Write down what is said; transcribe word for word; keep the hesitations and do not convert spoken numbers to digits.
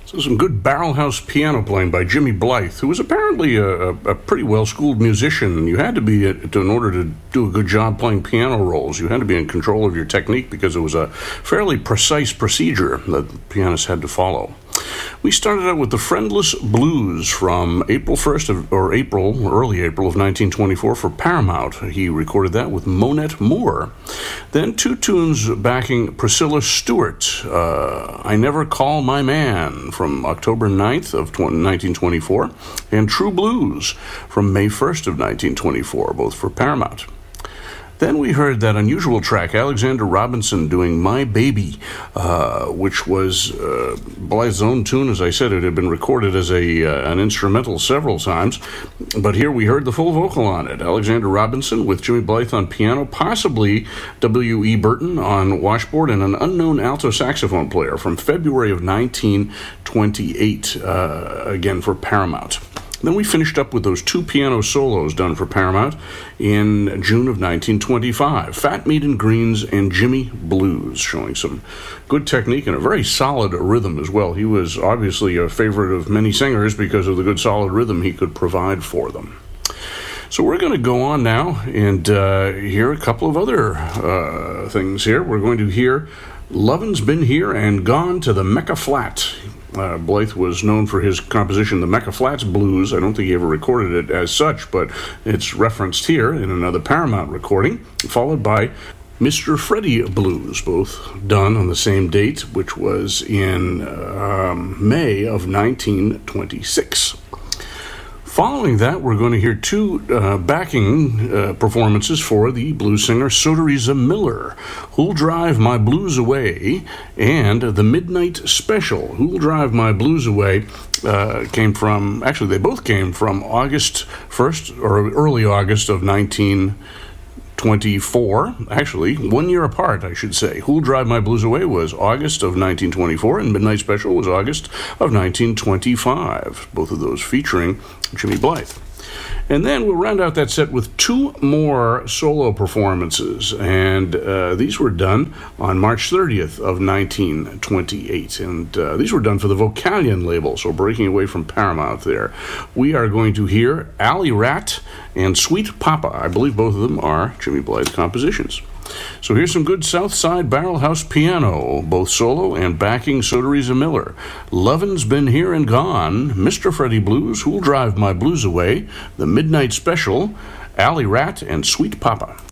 So some good barrelhouse piano playing by Jimmy Blythe, who was apparently a, a pretty well-schooled musician. You had to be, in order to do a good job playing piano rolls, you had to be in control of your technique because it was a fairly precise procedure that the pianist had to follow. We started out with the Friendless Blues from April first of, or April, early April of nineteen twenty-four for Paramount. He recorded that with Monette Moore. Then two tunes backing Priscilla Stewart, uh, I Never Call My Man from October ninth of nineteen twenty-four, and True Blues from May first of nineteen twenty-four, both for Paramount. Then we heard that unusual track, Alexander Robinson doing My Baby, uh, which was uh, Blythe's own tune. As I said, it had been recorded as a uh, an instrumental several times, but here we heard the full vocal on it. Alexander Robinson with Jimmy Blythe on piano, possibly W E. Burton on washboard, and an unknown alto saxophone player from February of nineteen twenty-eight, uh, again for Paramount. Then we finished up with those two piano solos done for Paramount in June of nineteen twenty-five, Fat Meat and Greens and Jimmy Blues, showing some good technique and a very solid rhythm as well. He was obviously a favorite of many singers because of the good solid rhythm he could provide for them. So we're going to go on now and uh, hear a couple of other uh, things here. We're going to hear Lovin's Been Here and Gone to the Mecca Flat. Uh, Blythe was known for his composition, the Mecca Flats Blues. I don't think he ever recorded it as such, but it's referenced here in another Paramount recording, followed by Mister Freddie Blues, both done on the same date, which was in um, May of nineteen twenty-six. Following that, we're going to hear two uh, backing uh, performances for the blues singer Soderiza Miller, Who'll Drive My Blues Away, and The Midnight Special. Who'll Drive My Blues Away uh, came from, actually they both came from August first, or early August of nineteen twenty-four, actually one year apart, I should say. Who'll Drive My Blues Away was August of nineteen twenty-four, and Midnight Special was August of nineteen twenty-five, both of those featuring Jimmy Blythe. And then we'll round out that set with two more solo performances, and uh, these were done on March thirtieth of nineteen twenty-eight, and uh, these were done for the Vocalion label, so breaking away from Paramount there. We are going to hear Alley Rat and Sweet Papa. I believe both of them are Jimmy Blythe compositions. So here's some good Southside Barrelhouse piano, both solo and backing Soderiza Miller. Lovin's Been Here and Gone, Mister Freddie Blues, Who'll Drive My Blues Away, The Midnight Special, Alley Rat, and Sweet Papa.